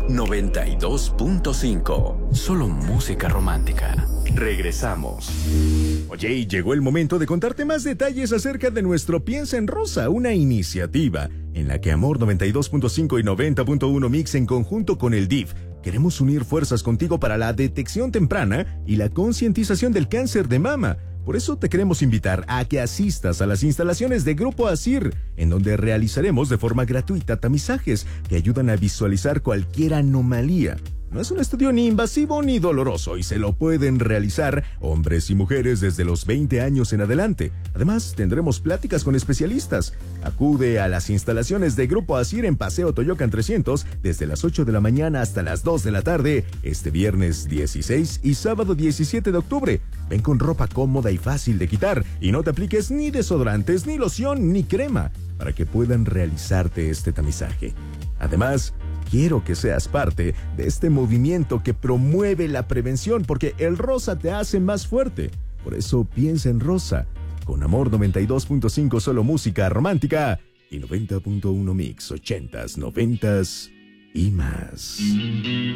92.5. Solo música romántica. Regresamos. Oye, y llegó el momento de contarte más detalles acerca de nuestro Piensa en Rosa, una iniciativa en la que Amor 92.5 y 90.1 Mix en conjunto con el DIF queremos unir fuerzas contigo para la detección temprana y la concientización del cáncer de mama. Por eso te queremos invitar a que asistas a las instalaciones de Grupo ASIR, en donde realizaremos de forma gratuita tamizajes que ayudan a visualizar cualquier anomalía. No es un estudio ni invasivo ni doloroso y se lo pueden realizar hombres y mujeres desde los 20 años en adelante. Además, tendremos pláticas con especialistas. Acude a las instalaciones de Grupo ASIR en Paseo Toyocan 300 desde las 8 de la mañana hasta las 2 de la tarde, este viernes 16 y sábado 17 de octubre. Ven con ropa cómoda y fácil de quitar y no te apliques ni desodorantes, ni loción, ni crema para que puedan realizarte este tamizaje. Además, quiero que seas parte de este movimiento que promueve la prevención porque el rosa te hace más fuerte. Por eso piensa en rosa. Con Amor 92.5 solo música romántica y 90.1 Mix 80s, 90s y más.